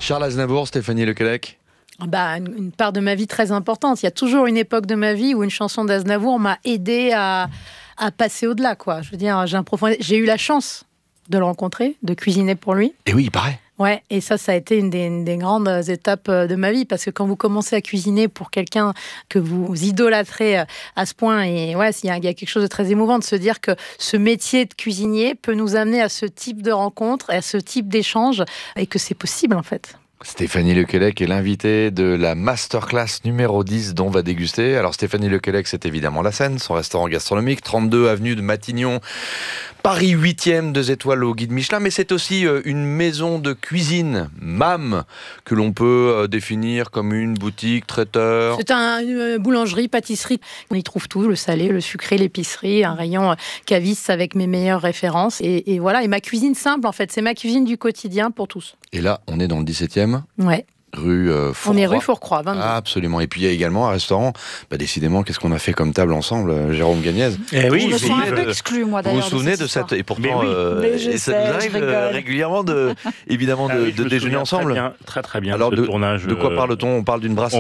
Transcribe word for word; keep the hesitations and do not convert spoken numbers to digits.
Charles Aznavour, Stéphanie Lequelec. Bah, une, une part de ma vie très importante. Il y a toujours une époque de ma vie où une chanson d'Aznavour m'a aidé à, à passer au-delà, quoi. Je veux dire, j'ai, un profond... j'ai eu la chance de le rencontrer, de cuisiner pour lui. Et oui, il paraît. Ouais, et ça, ça a été une des, une des grandes étapes de ma vie, parce que quand vous commencez à cuisiner pour quelqu'un que vous idolâtrez à ce point, et ouais, il y, y a quelque chose de très émouvant de se dire que ce métier de cuisinier peut nous amener à ce type de rencontre, à ce type d'échange, et que c'est possible en fait. Stéphanie Lequelec est l'invitée de la masterclass numéro dix dont on va déguster. Alors Stéphanie Lequelec, c'est évidemment la Seine, son restaurant gastronomique, trente-deux avenue de Matignon, Paris huitième, deux étoiles au guide Michelin, mais c'est aussi une maison de cuisine, M A M, que l'on peut définir comme une boutique traiteur. C'est un, une boulangerie, pâtisserie. On y trouve tout, le salé, le sucré, l'épicerie, un rayon caviste avec mes meilleures références. Et, et voilà, et ma cuisine simple en fait, c'est ma cuisine du quotidien pour tous. Et là, on est dans le dix-septième. Ouais. Rue euh, Fourcroy. On est rue Fourcroy, vingt-deux. Ah, absolument. Et puis il y a également un restaurant. Bah, décidément, qu'est-ce qu'on a fait comme table ensemble, euh, Jérôme Gagnez. Eh oui, je me sens un euh, peu exclue, moi, Vous d'ailleurs. vous souvenez de, de cette, cette et pourtant, Mais oui. euh, Mais je et ça sais, nous arrive je rigole. euh, régulièrement de, évidemment, Ah de, oui, je de me déjeuner souviens ensemble. Très bien, très très bien. Alors ce de, tournage. de quoi euh, parle-t-on ? On parle d'une brasserie.